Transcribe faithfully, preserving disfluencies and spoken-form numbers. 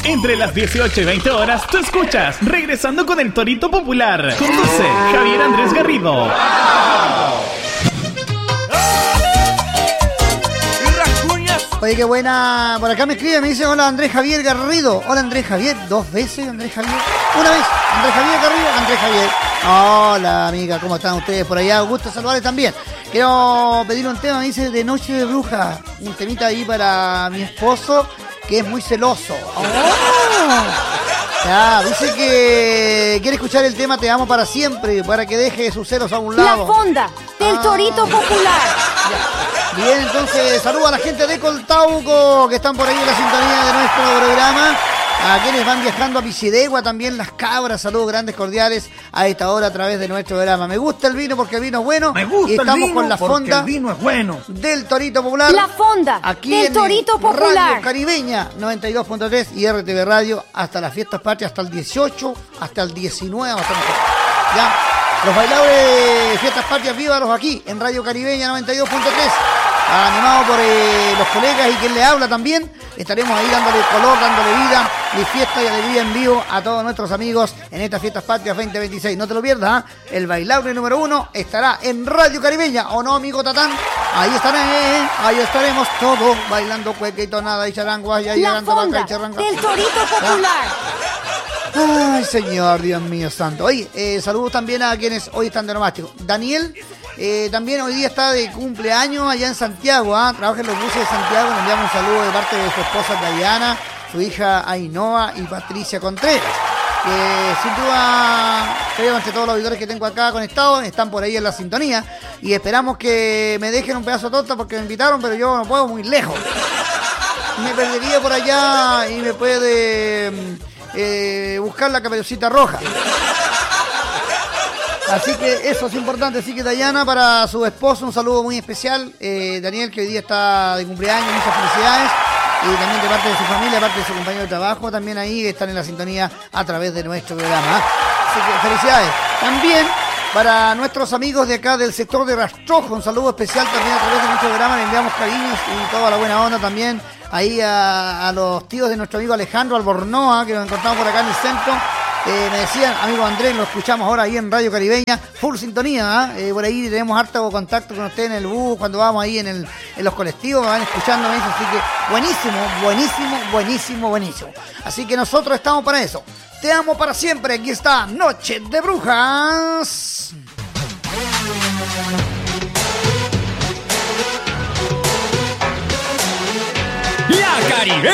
Entre las dieciocho y veinte horas, tú escuchas Regresando con el Torito Popular. Conduce Javier Andrés Garrido. Oye, qué buena. Por acá me escribe, me dice: hola Andrés Javier Garrido. Hola Andrés Javier. ¿Dos veces Andrés Javier? Una vez. Andrés Javier Garrido. Andrés Javier. Hola amiga, ¿cómo están ustedes por allá? Gusto saludarles también. Quiero pedirle un tema, me dice, de Noche de Bruja. Un temita ahí para mi esposo, que es muy celoso. Oh. Ya, dice que quiere escuchar el tema Te Amo Para Siempre, para que deje sus celos a un lado. La Fonda, del ah. Torito Popular. Ya. Bien, entonces saludo a la gente de Coltauco, que están por ahí en la sintonía de nuestro programa. A quienes van viajando a Pichidegua, también Las Cabras, saludos grandes cordiales a esta hora a través de nuestro programa. Me gusta el vino porque el vino es bueno. Me gusta y estamos el vino con la porque fonda el vino es bueno. Del Torito Popular. La Fonda, aquí del en Torito Popular. Radio Caribeña noventa y dos punto tres y R T V Radio hasta las fiestas patrias, hasta el dieciocho, hasta el diecinueve. Hasta el... Ya, los bailadores de fiestas patrias, vívalos aquí en Radio Caribeña noventa y dos punto tres. Animado por eh, los colegas y quien le habla también. Estaremos ahí dándole color, dándole vida y fiesta y alegría en vivo a todos nuestros amigos en estas fiestas patrias veinte veintiséis. No te lo pierdas, ¿eh? El bailable número uno estará en Radio Caribeña, ¿o no, amigo Tatán? Ahí estaré, ahí estaremos todos bailando cueca y tonada y charanguas y ahí La Fonda, y charanguas. del Torito Popular. Ay, señor, Dios mío santo. Oye, eh, saludos también a quienes hoy están de nomástico. Daniel, eh, también hoy día está de cumpleaños allá en Santiago, ¿ah? Trabaja en los buses de Santiago. Le enviamos un saludo de parte de su esposa Dayana, su hija Ainhoa y Patricia Contreras. Que sin duda, creo, entre todos los auditores que tengo acá conectados, están por ahí en la sintonía. Y esperamos que me dejen un pedazo de torta porque me invitaron, pero yo no puedo, muy lejos. Me perdería por allá y me puede... Eh, buscar la Caperucita Roja. Así que eso es importante. Así que Dayana, para su esposo, un saludo muy especial. eh, Daniel, que hoy día está de cumpleaños, muchas felicidades. Y también de parte de su familia, de parte de su compañero de trabajo, también ahí están en la sintonía a través de nuestro programa. Así que felicidades. También para nuestros amigos de acá del sector de Rastrojo, un saludo especial también a través de nuestro programa. Le enviamos cariños y toda la buena onda también ahí a, a los tíos de nuestro amigo Alejandro Albornoa, que nos encontramos por acá en el centro. Eh, me decían, amigo Andrés, lo escuchamos ahora ahí en Radio Caribeña, full sintonía, ¿eh? Eh, por ahí tenemos harto contacto con usted en el bus, cuando vamos ahí en, el, en los colectivos, me van escuchando, me dicen, así que buenísimo, buenísimo, buenísimo, buenísimo. Así que nosotros estamos para eso. Te amo para siempre, aquí está Noche de Brujas. La Caribe.